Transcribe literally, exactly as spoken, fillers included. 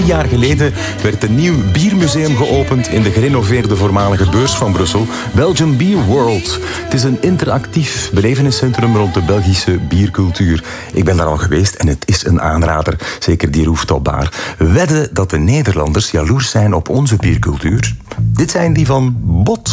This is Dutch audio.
jaar geleden werd een nieuw biermuseum geopend in de gerenoveerde voormalige beurs van Brussel, Belgian Beer World. Het is een interactief beleveniscentrum rond de Belgische biercultuur. Ik ben daar al geweest en het is een aanrader, zeker die rooftopbar. Wedden dat de Nederlanders jaloers zijn op onze biercultuur? Dit zijn die van Bot.